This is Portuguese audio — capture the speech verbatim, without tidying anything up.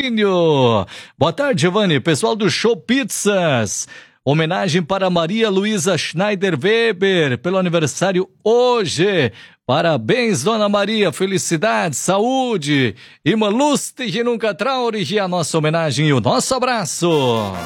Agostinho. Boa tarde, Giovanni. Pessoal do Show Pizzas. Homenagem para Maria Luísa Schneider Weber, pelo aniversário hoje. Parabéns, Dona Maria. Felicidade, saúde. E uma lustige nunca traure. A nossa homenagem e o nosso abraço.